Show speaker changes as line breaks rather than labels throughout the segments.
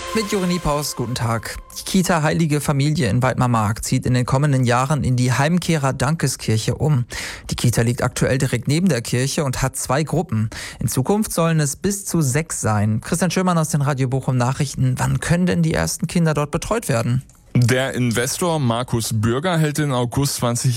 Mit Juri Niepaus, guten Tag. Die Kita Heilige Familie in Weidmar-Mark zieht in den kommenden Jahren in die Heimkehrer-Dankeskirche um. Die Kita liegt aktuell direkt neben der Kirche und hat 2 Gruppen. In Zukunft sollen es bis zu 6 sein. Christian Schömann aus den Radio Bochum Nachrichten. Wann können denn die ersten Kinder dort betreut werden?
Der Investor Markus Bürger hält den August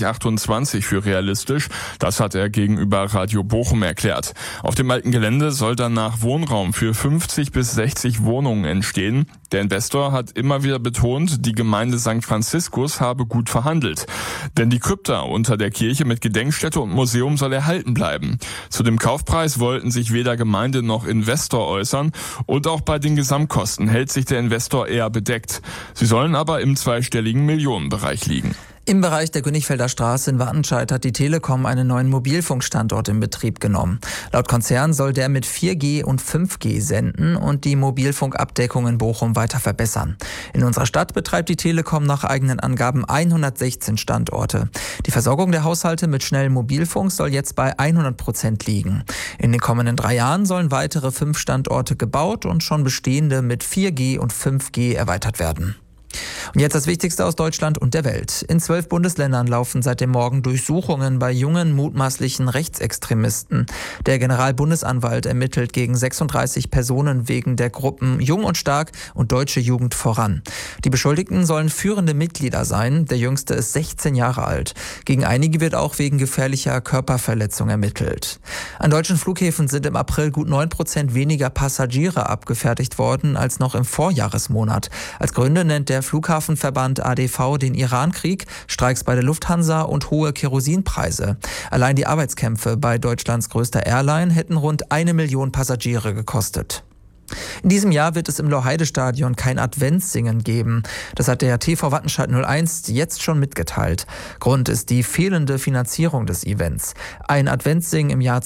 2028 für realistisch. Das hat er gegenüber Radio Bochum erklärt. Auf dem alten Gelände soll danach Wohnraum für 50 bis 60 Wohnungen entstehen. Der Investor hat immer wieder betont, die Gemeinde St. Franziskus habe gut verhandelt. Denn die Krypta unter der Kirche mit Gedenkstätte und Museum soll erhalten bleiben. Zu dem Kaufpreis wollten sich weder Gemeinde noch Investor äußern. Und auch bei den Gesamtkosten hält sich der Investor eher bedeckt. Sie sollen aber im zweistelligen Millionenbereich liegen.
Im Bereich der Königfelder Straße in Wattenscheid hat die Telekom einen neuen Mobilfunkstandort in Betrieb genommen. Laut Konzern soll der mit 4G und 5G senden und die Mobilfunkabdeckung in Bochum weiter verbessern. In unserer Stadt betreibt die Telekom nach eigenen Angaben 116 Standorte. Die Versorgung der Haushalte mit schnellem Mobilfunk soll jetzt bei 100% liegen. In den kommenden 3 Jahren sollen weitere 5 Standorte gebaut und schon bestehende mit 4G und 5G erweitert werden. Und jetzt das Wichtigste aus Deutschland und der Welt. In 12 Bundesländern laufen seit dem Morgen Durchsuchungen bei jungen mutmaßlichen Rechtsextremisten. Der Generalbundesanwalt ermittelt gegen 36 Personen wegen der Gruppen Jung und Stark und Deutsche Jugend voran. Die Beschuldigten sollen führende Mitglieder sein. Der jüngste ist 16 Jahre alt. Gegen einige wird auch wegen gefährlicher Körperverletzung ermittelt. An deutschen Flughäfen sind im April gut 9% weniger Passagiere abgefertigt worden als noch im Vorjahresmonat. Als Gründe nennt der Flughafenverband ADV den Irankrieg, Streiks bei der Lufthansa und hohe Kerosinpreise. Allein die Arbeitskämpfe bei Deutschlands größter Airline hätten rund 1 Million Passagiere gekostet. In diesem Jahr wird es im Loheide-Stadion kein Adventssingen geben. Das hat der TV Wattenscheid 01 jetzt schon mitgeteilt. Grund ist die fehlende Finanzierung des Events. Ein Adventssingen im Jahr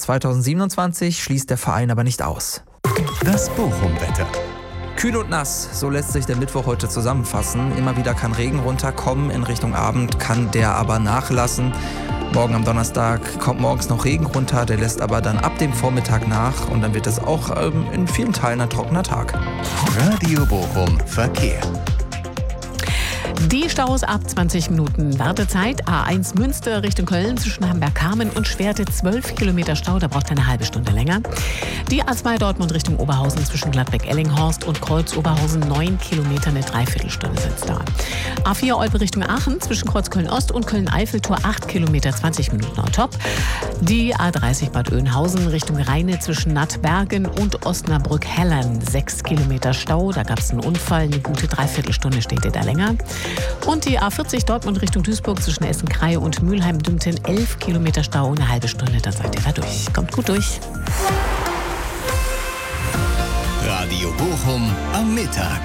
2027 schließt der Verein aber nicht aus.
Das Bochum-Wetter.
Kühl und nass, so lässt sich der Mittwoch heute zusammenfassen. Immer wieder kann Regen runterkommen, in Richtung Abend kann der aber nachlassen. Morgen am Donnerstag kommt morgens noch Regen runter, der lässt aber dann ab dem Vormittag nach und dann wird es auch in vielen Teilen ein trockener Tag.
Radio Bochum Verkehr.
Die Staus ab 20 Minuten Wartezeit. A1 Münster Richtung Köln zwischen Hamburg-Kamen und Schwerte 12 Kilometer Stau, da braucht eine halbe Stunde länger. Die A2 Dortmund Richtung Oberhausen zwischen Gladbeck-Ellinghorst und Kreuz-Oberhausen 9 Kilometer, eine Dreiviertelstunde sitzt da. A4 Olpe Richtung Aachen zwischen Kreuz Köln-Ost und Köln-Eiffeltor 8 Kilometer, 20 Minuten on top. Die A30 Bad Oeynhausen Richtung Rheine zwischen Nattbergen und Osnabrück-Hellern 6 Kilometer Stau, da gab es einen Unfall, eine gute Dreiviertelstunde steht ihr da länger. Und die A40 Dortmund Richtung Duisburg zwischen Essen-Kreie und Mülheim-Dümpten 11 Kilometer Stau, eine halbe Stunde, dann seid ihr da durch. Kommt gut durch.
Radio Bochum am Mittag.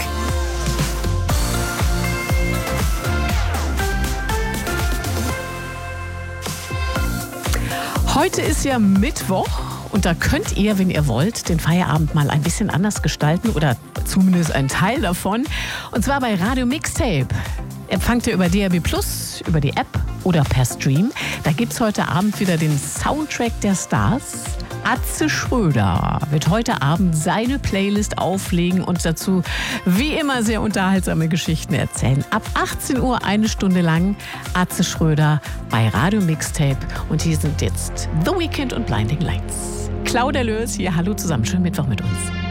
Heute ist ja Mittwoch und da könnt ihr, wenn ihr wollt, den Feierabend mal ein bisschen anders gestalten oder zumindest einen Teil davon. Und zwar bei Radio Mixtape. Empfangt ihr über DAB+, über die App oder per Stream. Da gibt's heute Abend wieder den Soundtrack der Stars. Atze Schröder wird heute Abend seine Playlist auflegen und dazu wie immer sehr unterhaltsame Geschichten erzählen. Ab 18 Uhr 1 Stunde lang Atze Schröder bei Radio Mixtape. Und hier sind jetzt The Weeknd und Blinding Lights. Claudia Lörs hier, hallo zusammen, schönen Mittwoch mit uns.